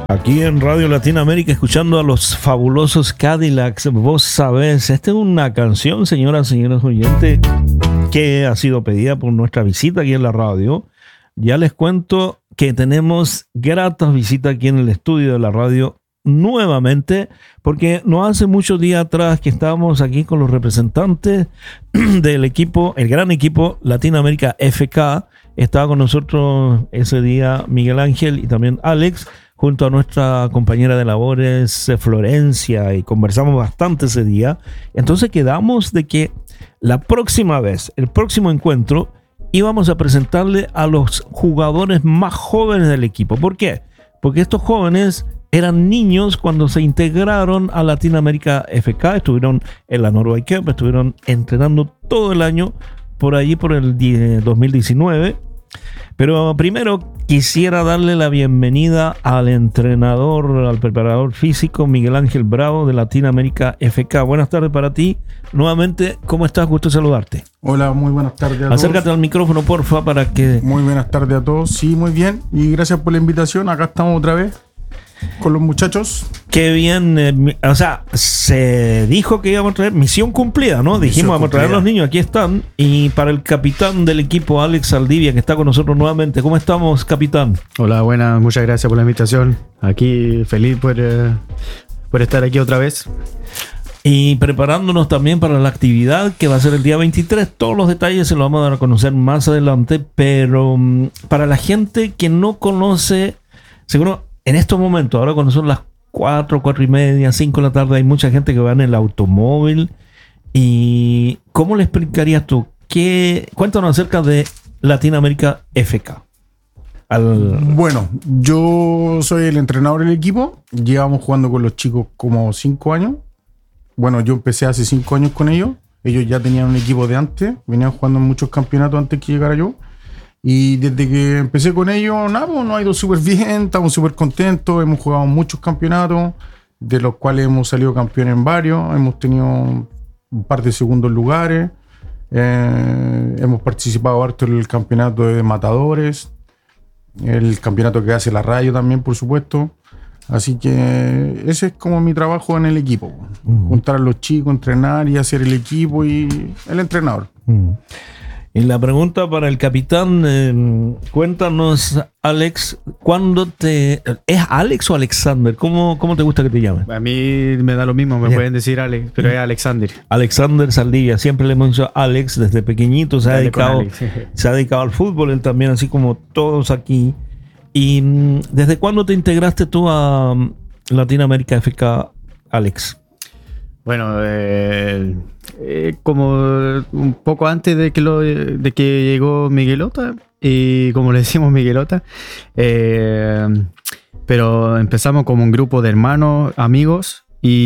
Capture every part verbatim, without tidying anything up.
Aquí en Radio Latinoamérica, escuchando a los fabulosos Cadillacs. Vos sabés, esta es una canción, señoras y señores oyentes, que ha sido pedida por nuestra visita aquí en la radio. Ya les cuento que tenemos gratas visitas aquí en el estudio de la radio nuevamente, porque no hace muchos días atrás que estábamos aquí con los representantes del equipo, el gran equipo Latinoamérica F K. Estaba con nosotros ese día Miguel Ángel y también Alex, junto a nuestra compañera de labores Florencia, y conversamos bastante ese día. Entonces quedamos de que la próxima vez, el próximo encuentro, íbamos a presentarle a los jugadores más jóvenes del equipo. ¿Por qué? Porque estos jóvenes eran niños cuando se integraron a Latinoamérica F K, estuvieron en la Norway Cup, estuvieron entrenando todo el año por allí por el dos mil diecinueve. Pero primero quisiera darle la bienvenida al entrenador, al preparador físico Miguel Ángel Bravo de Latinoamérica F K. Buenas tardes para ti. Nuevamente, ¿cómo estás? Gusto saludarte. Hola, muy buenas tardes a todos. Acércate al micrófono, porfa, para que... Muy buenas tardes a todos. Sí, muy bien. Y gracias por la invitación. Acá estamos otra vez con los muchachos. Qué bien. Eh, o sea, se dijo que íbamos a traer misión cumplida, ¿no? Misión Dijimos, vamos cumplida. a traer a los niños. Aquí están. Y para el capitán del equipo, Alex Saldivia, que está con nosotros nuevamente. ¿Cómo estamos, capitán? Hola, buenas. Muchas gracias por la invitación. Aquí feliz por, eh, por estar aquí otra vez. Y preparándonos también para la actividad que va a ser el día veintitrés. Todos los detalles se los vamos a dar a conocer más adelante. Pero um, para la gente que no conoce, seguro en estos momentos, ahora cuando son las cuatro, cuatro y media, cinco de la tarde, hay mucha gente que va en el automóvil. ¿Y cómo le explicarías tú? ¿Qué? Cuéntanos acerca de Latinoamérica F K. Al... Bueno, yo soy el entrenador del equipo. Llevamos jugando con los chicos como cinco años. Bueno, yo empecé hace cinco años con ellos. Ellos ya tenían un equipo de antes. Venían jugando en muchos campeonatos antes que llegara yo. Y desde que empecé con ellos, nada, pues, nos ha ido súper bien. Estamos súper contentos. Hemos jugado muchos campeonatos, de los cuales hemos salido campeones en varios. Hemos tenido un par de segundos lugares. Eh, hemos participado harto en el campeonato de matadores. El campeonato que hace la radio también, por supuesto. Así que ese es como mi trabajo en el equipo. Uh-huh. Juntar a los chicos, entrenar y hacer el equipo y el entrenador. Uh-huh. Y la pregunta para el capitán, eh, cuéntanos, Alex, ¿cuándo te... ¿Es Alex o Alexander? ¿Cómo, cómo te gusta que te llamen? A mí me da lo mismo, me yeah. pueden decir Alex, pero es Alexander. Alexander Saldivia, siempre le hemos dicho Alex desde pequeñito, se ha, dedicado, se ha dedicado al fútbol, él también, así como todos aquí. ¿Y desde cuándo te integraste tú a Latinoamérica F K, Alex? Bueno, eh, eh, como un poco antes de que, lo, de que llegó Miguelota, y como le decimos Miguelota, eh, pero empezamos como un grupo de hermanos, amigos,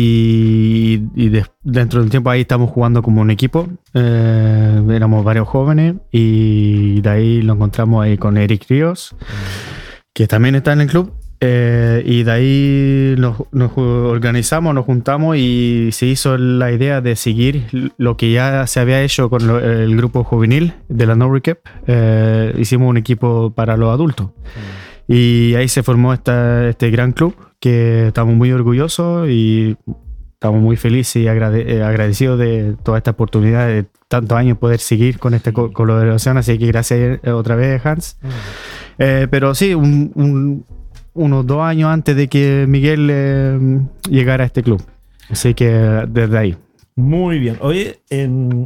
y, y de, dentro de un tiempo ahí estamos jugando como un equipo. Eh, éramos varios jóvenes, y de ahí lo encontramos ahí con Eric Ríos, que también está en el club. Eh, y de ahí nos, nos organizamos, nos juntamos y se hizo la idea de seguir lo que ya se había hecho con lo, el grupo juvenil de la Norway Cup. Eh, hicimos un equipo para los adultos. Mm. Y ahí se formó esta, este gran club que estamos muy orgullosos y estamos muy felices y agrade, agradecidos de toda esta oportunidad de tantos años poder seguir con esta co- colaboración. Así que gracias otra vez, Hans. Mm. Eh, pero sí, un... un unos dos años antes de que Miguel eh, llegara a este club. Así que desde ahí. Muy bien. Oye, en,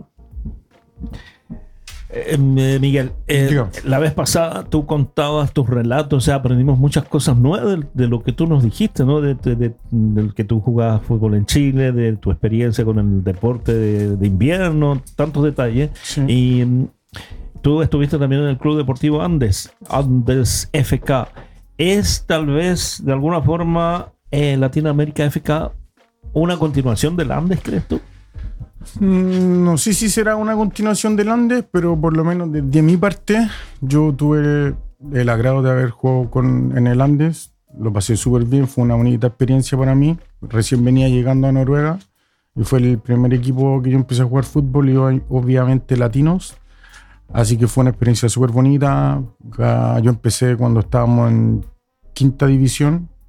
en, eh, Miguel, eh, la vez pasada tú contabas tus relatos, o sea, aprendimos muchas cosas nuevas de, de lo que tú nos dijiste, ¿no? De, de, de, de que tú jugabas fútbol en Chile, de tu experiencia con el deporte de, de invierno, tantos detalles. Sí. Y um, tú estuviste también en el Club Deportivo Andes, Andes F K. ¿Es tal vez, de alguna forma, eh, Latinoamérica F K una continuación del Andes, crees tú? Mm, no sé si será una continuación del Andes, pero por lo menos de, de mi parte, yo tuve el agrado de haber jugado con, en el Andes. Lo pasé súper bien, fue una bonita experiencia para mí. Recién venía llegando a Noruega y fue el primer equipo que yo empecé a jugar fútbol y obviamente latinos. Así que fue una experiencia súper bonita. Yo empecé cuando estábamos en quinta división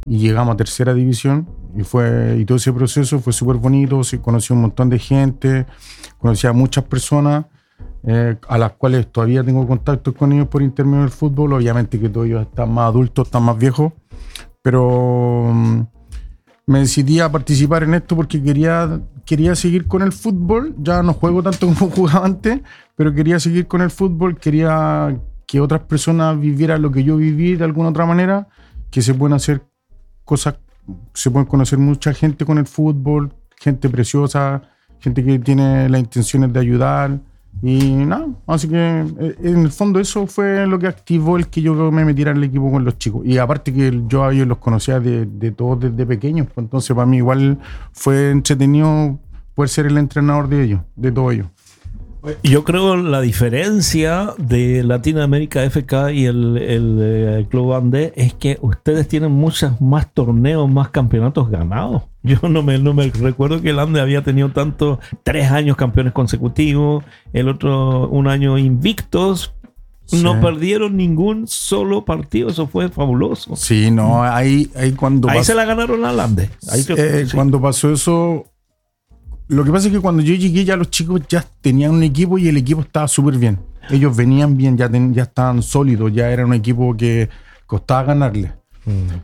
y llegamos a tercera división. Y, fue, y todo ese proceso fue súper bonito. Sí, conocí un montón de gente, conocí a muchas personas eh, a las cuales todavía tengo contacto con ellos por intermedio del fútbol. Obviamente que todos ellos están más adultos, están más viejos, pero um, me decidí a participar en esto porque quería, quería seguir con el fútbol. Ya no juego tanto como jugaba antes, pero quería seguir con el fútbol. Quería que otras personas vivieran lo que yo viví de alguna otra manera, que se pueden hacer cosas, se pueden conocer mucha gente con el fútbol, gente preciosa, gente que tiene las intenciones de ayudar. Y nada, así que en el fondo eso fue lo que activó el que yo me metiera en el equipo con los chicos. Y aparte que yo a ellos los conocía de, de todos desde pequeños, pues entonces para mí igual fue entretenido poder ser el entrenador de ellos, de todos ellos. Yo creo la diferencia de Latinoamérica F K y el, el, el Club Andés es que ustedes tienen muchos más torneos, más campeonatos ganados. Yo no me, no me recuerdo que el Andés había tenido tanto, tres años campeones consecutivos, el otro un año invictos. Sí. No perdieron ningún solo partido, eso fue fabuloso. Sí, no, ahí, ahí cuando ahí pasó, se la ganaron al Andés. Ahí eh, sí. Cuando pasó eso. Lo que pasa es que cuando yo llegué ya los chicos ya tenían un equipo y el equipo estaba súper bien. Ellos venían bien, ya, ten, ya estaban sólidos, ya era un equipo que costaba ganarle. Mm.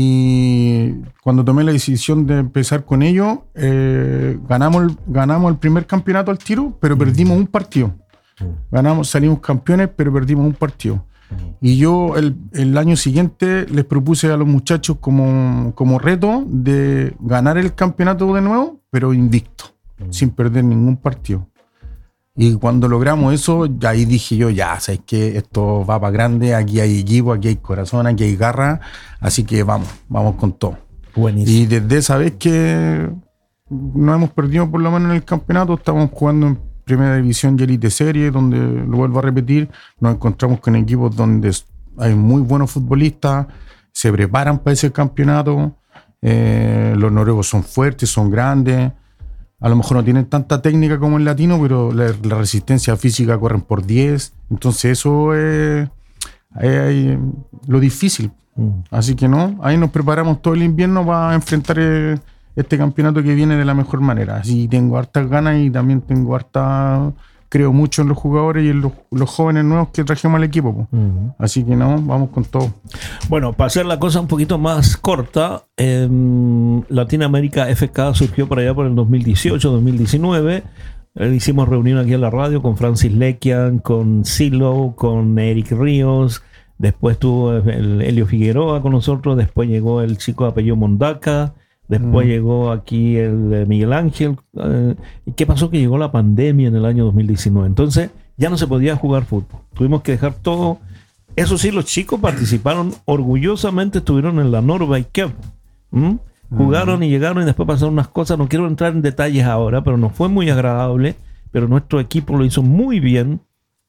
Y cuando tomé la decisión de empezar con ellos, eh, ganamos, el, ganamos el primer campeonato al tiro, pero mm. perdimos un partido. Mm. Ganamos, salimos campeones, pero perdimos un partido. Mm. Y yo el, el año siguiente les propuse a los muchachos como, como reto de ganar el campeonato de nuevo, pero invicto, mm. sin perder ningún partido. Y cuando logramos eso, ahí dije yo, ya, sabes que esto va para grande, aquí hay equipo, aquí hay corazón, aquí hay garra, así que vamos, vamos con todo. Buenísimo. Y desde esa vez que no hemos perdido por lo menos en el campeonato, estamos jugando en Primera División y Elite Serie, donde, lo vuelvo a repetir, nos encontramos con equipos donde hay muy buenos futbolistas, se preparan para ese campeonato. Eh, los noruegos son fuertes, son grandes, a lo mejor no tienen tanta técnica como el latino, pero la, la resistencia física corren por diez, entonces eso es, es, es lo difícil. Mm. Así que no, ahí nos preparamos todo el invierno para enfrentar eh, este campeonato que viene de la mejor manera. Así tengo hartas ganas y también tengo harta, creo mucho en los jugadores y en los, los jóvenes nuevos que trajimos al equipo. Uh-huh. Así que no, vamos con todo. Bueno, para hacer la cosa un poquito más corta, eh, Latinoamérica F K surgió por allá por el dos mil dieciocho, dos mil diecinueve. Eh, hicimos reunión aquí en la radio con Francis Lequian, con Silo, con Eric Ríos. Después tuvo el Helio Figueroa con nosotros. Después llegó el chico de apellido Mondaca. Después mm. llegó aquí el Miguel Ángel. Eh, ¿Y qué pasó? Que llegó la pandemia en el año dos mil diecinueve. Entonces ya no se podía jugar fútbol. Tuvimos que dejar todo. Eso sí, los chicos participaron orgullosamente, estuvieron en la Norway Cup. ¿Mm? Jugaron mm. y llegaron y después pasaron unas cosas. No quiero entrar en detalles ahora, pero nos fue muy agradable. Pero nuestro equipo lo hizo muy bien.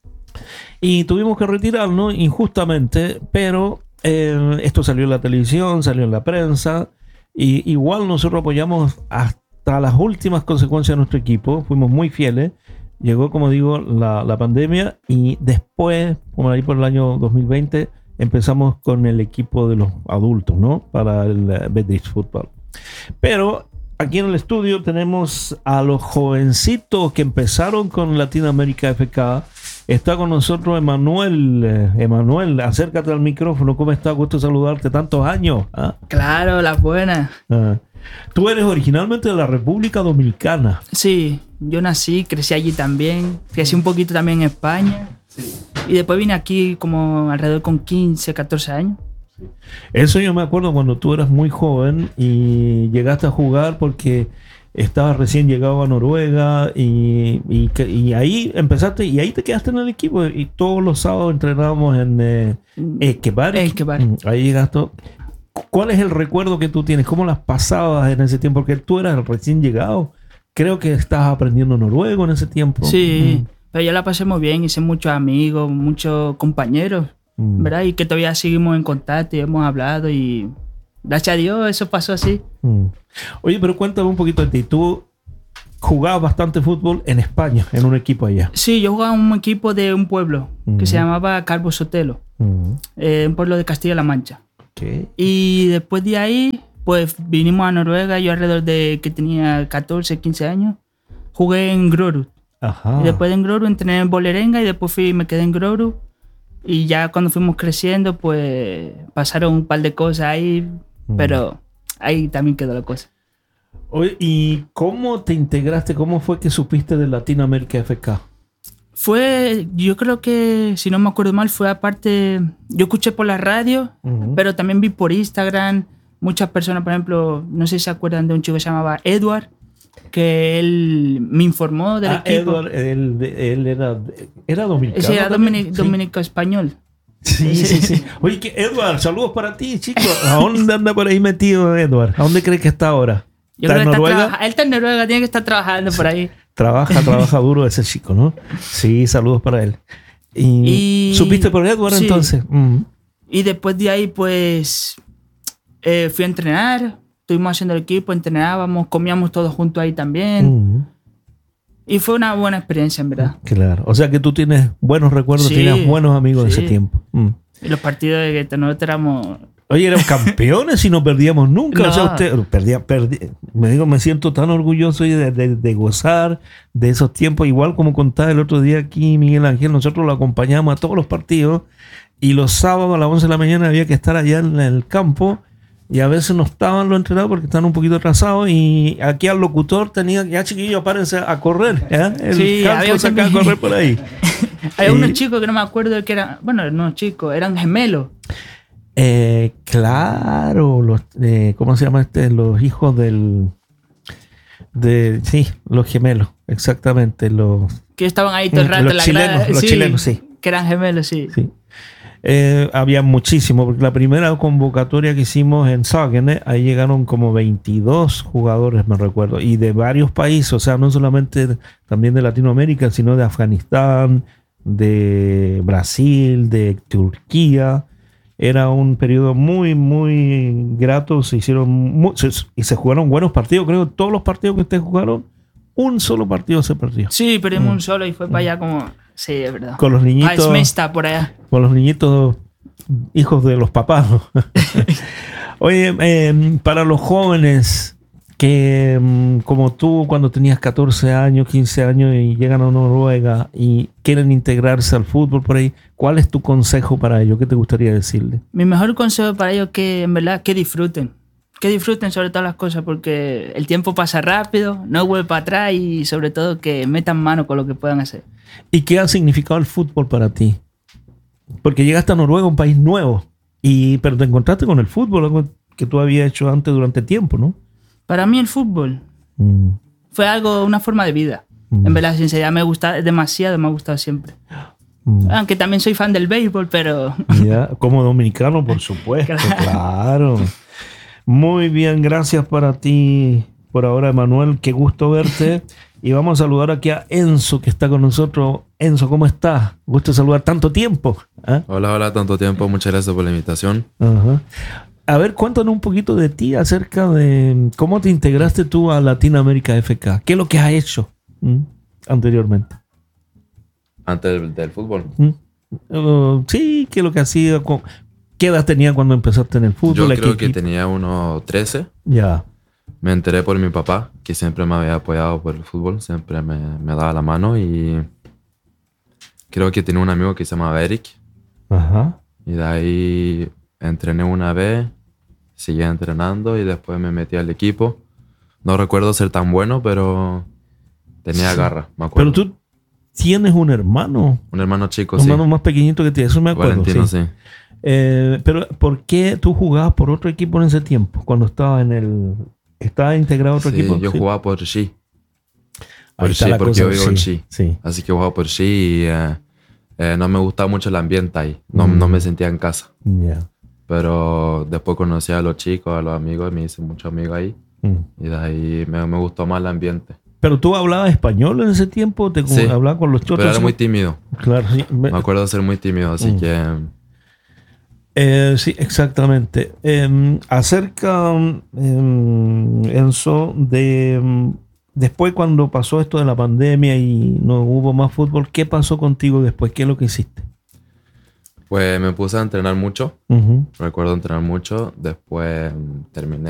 Y tuvimos que retirarnos injustamente, pero eh, esto salió en la televisión, salió en la prensa. Y igual nosotros apoyamos hasta las últimas consecuencias de nuestro equipo, fuimos muy fieles. Llegó, como digo, la, la pandemia y después, como ahí por el año dos mil veinte, empezamos con el equipo de los adultos, ¿no? Para el Bedrich Fútbol. Pero aquí en el estudio tenemos a los jovencitos que empezaron con Latinoamérica F K. Está con nosotros Emanuel. Emanuel, acércate al micrófono. ¿Cómo está? Gusto saludarte. Tantos años. ¿Ah? Claro, las buenas. Ah. Tú eres originalmente de la República Dominicana. Sí, yo nací, crecí allí también. Crecí un poquito también en España. Sí. Y después vine aquí como alrededor con quince, catorce años. Eso yo me acuerdo cuando tú eras muy joven y llegaste a jugar porque estabas recién llegado a Noruega y, y, y ahí empezaste y ahí te quedaste en el equipo y todos los sábados entrenábamos en eh, Ekeberg. Ekeberg. Ahí llegaste. ¿Cuál es el recuerdo que tú tienes? ¿Cómo las pasabas en ese tiempo? Porque tú eras recién llegado. Creo que estabas aprendiendo noruego en ese tiempo. Sí, mm. pero yo la pasé muy bien. Hice muchos amigos, muchos compañeros, mm. ¿verdad? Y que todavía seguimos en contacto y hemos hablado y gracias a Dios eso pasó así. Mm. Oye, pero cuéntame un poquito de ti. Tú jugabas bastante fútbol en España, en un equipo allá. Sí, yo jugaba en un equipo de un pueblo mm. que se llamaba Calvo Sotelo, mm. eh, un pueblo de Castilla-La Mancha. Okay. Y después de ahí, pues vinimos a Noruega. Yo alrededor de que tenía catorce, quince años, jugué en Grorud. Ajá. Y después de en Grorud entrené en Vålerenga y después fui, me quedé en Grorud. Y ya cuando fuimos creciendo, pues pasaron un par de cosas ahí, mm. pero ahí también quedó la cosa. Oye, ¿y cómo te integraste? ¿Cómo fue que supiste de Latinoamérica F K? Fue, yo creo que, si no me acuerdo mal, fue aparte, yo escuché por la radio, uh-huh. pero también vi por Instagram muchas personas, por ejemplo, no sé si se acuerdan de un chico que se llamaba Edward, que él me informó del ah, equipo. Edward, él, él era, era dominicano. Sí, era dominic, dominico sí. español. Sí, sí, sí. Oye, que Edward, saludos para ti, chico. ¿A dónde anda por ahí metido Edward? ¿A dónde crees que está ahora? Yo ¿Está creo en que Noruega? Está él está en Noruega, tiene que estar trabajando por ahí. Trabaja, trabaja duro ese chico, ¿no? Sí, saludos para él. ¿Y, y supiste por Edward sí. entonces? Mm. Y después de ahí, pues, eh, fui a entrenar, estuvimos haciendo el equipo, entrenábamos, comíamos todos juntos ahí también. Mm. Y fue una buena experiencia, en verdad. Claro. O sea que tú tienes buenos recuerdos, sí, tienes buenos amigos sí. de ese tiempo. Mm. Y los partidos de que nosotros éramos... Oye, éramos campeones y no perdíamos nunca. No. O sea, usted perdía, perdí, me digo, me siento tan orgulloso de, de, de gozar de esos tiempos. Igual como contaba el otro día aquí Miguel Ángel, nosotros lo acompañamos a todos los partidos y los sábados a las once de la mañana había que estar allá en el campo y a veces no estaban los entrenados porque estaban un poquito atrasados y aquí al locutor tenía que, ya chiquillos, párense a correr. ¿eh? El sí, campo saca a correr por ahí. Hay eh, unos chicos que no me acuerdo que eran, bueno, no chicos, eran gemelos. Eh, claro, los, eh, ¿cómo se llama este? Los hijos del, de, sí, los gemelos, exactamente, los que estaban ahí todo el rato los en la chilenos, grada. los sí, chilenos, sí, que eran gemelos, sí. sí. Eh, había muchísimo, porque la primera convocatoria que hicimos en Sagene, ahí llegaron como veintidós jugadores, me recuerdo, y de varios países, o sea, no solamente también de Latinoamérica, sino de Afganistán, de Brasil, de Turquía. Era un periodo muy, muy grato. Se hicieron muy, se, y se jugaron buenos partidos. Creo que todos los partidos que ustedes jugaron, un solo partido se perdió. Sí, perdimos mm. un solo y fue mm. para allá como... Sí, es verdad. Con los niñitos... Ah, está por allá. Con los niñitos hijos de los papás, ¿no? Oye, eh, para los jóvenes que como tú cuando tenías catorce años, quince años y llegan a Noruega y quieren integrarse al fútbol por ahí, ¿cuál es tu consejo para ellos? ¿Qué te gustaría decirle? Mi mejor consejo para ellos es que en verdad que disfruten. Que disfruten sobre todas las cosas porque el tiempo pasa rápido, no vuelve para atrás y sobre todo que metan mano con lo que puedan hacer. ¿Y qué ha significado el fútbol para ti? Porque llegaste a Noruega, un país nuevo, y, pero te encontraste con el fútbol, algo que tú habías hecho antes durante tiempo, ¿no? Para mí el fútbol mm. fue algo, una forma de vida. Mm. En verdad, sinceridad, me gusta demasiado, me ha gustado siempre. Mm. Aunque también soy fan del béisbol, pero... Ya, como dominicano, por supuesto, claro. claro. Muy bien, gracias para ti por ahora, Emanuel. Qué gusto verte. Y vamos a saludar aquí a Enzo, que está con nosotros. Enzo, ¿cómo estás? Gusto saludar tanto tiempo. ¿Eh? Hola, hola, tanto tiempo. Muchas gracias por la invitación. Uh-huh. A ver, cuéntanos un poquito de ti acerca de cómo te integraste tú a Latinoamérica F K. ¿Qué es lo que has hecho ¿Mm? anteriormente? ¿Antes del, del fútbol? ¿Mm? Uh, sí, ¿qué es lo que hacía? ¿Qué edad tenía cuando empezaste en el fútbol? Yo creo que tenía unos trece. Ya. Me enteré por mi papá, que siempre me había apoyado por el fútbol. Siempre me, me daba la mano y creo que tenía un amigo que se llamaba Eric. Ajá. Y de ahí entrené una vez, seguí entrenando y después me metí al equipo. No recuerdo ser tan bueno, pero tenía sí. garra, me acuerdo. Pero tú tienes un hermano. Un hermano chico, un sí. Un hermano más pequeñito que ti, eso me acuerdo. Valentino, sí. sí. Eh, pero ¿por qué tú jugabas por otro equipo en ese tiempo? Cuando estabas en el... ¿Estabas integrado a otro sí, equipo? Yo sí, yo jugaba por Xi. Por Ahí está Xi, la porque cosa, yo vivo sí, en Xi. Sí. Así que jugaba por Xi y eh, eh, no me gustaba mucho el ambiente ahí. No, mm. no me sentía en casa. Yeah. Pero después conocí a los chicos, a los amigos, y me hice muchos amigos ahí. Mm. Y de ahí me, me gustó más el ambiente. ¿Pero tú hablabas español en ese tiempo? ¿Te sí, hablabas con los chotos? Pero era muy tímido. Claro. Sí. Me acuerdo de ser muy tímido, así mm. que... Eh, sí, exactamente. Eh, acerca, eh, Enzo, de um, después cuando pasó esto de la pandemia y no hubo más fútbol, ¿qué pasó contigo después? ¿Qué es lo que hiciste? Pues me puse a entrenar mucho. Ujú. Recuerdo entrenar mucho. Después mm, terminé